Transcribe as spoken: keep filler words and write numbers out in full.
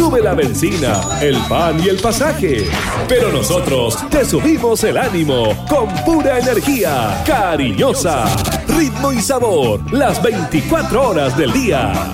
sube la benzina, el pan y el pasaje. Pero nosotros te subimos el ánimo con pura energía, cariñosa, ritmo y sabor, las veinticuatro horas del día.